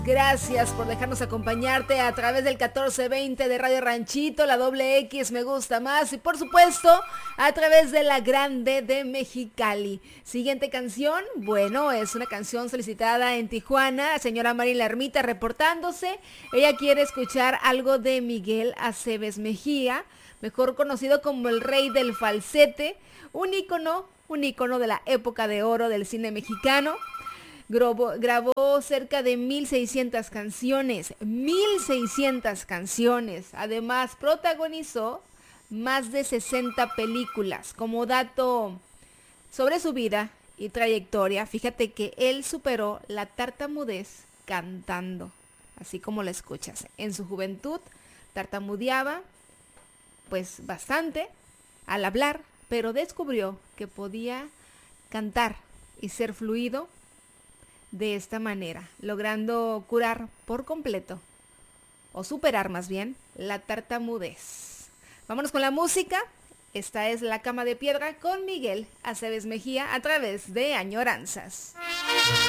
Gracias por dejarnos acompañarte a través del 1420 de Radio Ranchito, la doble X me gusta más y por supuesto a través de la Grande de Mexicali. Siguiente canción, bueno, es una canción solicitada en Tijuana, señora Mari La Ermita reportándose. Ella quiere escuchar algo de Miguel Aceves Mejía, mejor conocido como el rey del falsete, un ícono de la época de oro del cine mexicano. Grabó cerca de 1600 canciones, 1600 canciones. Además, protagonizó más de 60 películas. Como dato sobre su vida y trayectoria, fíjate que él superó la tartamudez cantando, así como la escuchas. En su juventud tartamudeaba pues bastante al hablar, pero descubrió que podía cantar y ser fluido de esta manera, logrando curar por completo, o superar más bien, la tartamudez. Vámonos con la música. Esta es La Cama de Piedra con Miguel Aceves Mejía a través de Añoranzas.